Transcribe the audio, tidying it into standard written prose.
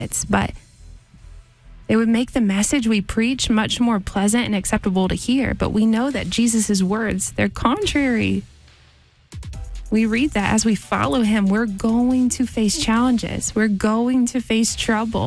but it would make the message we preach much more pleasant and acceptable to hear. But we know that Jesus' words, they're contrary. We read that as we follow him, we're going to face challenges. We're going to face trouble.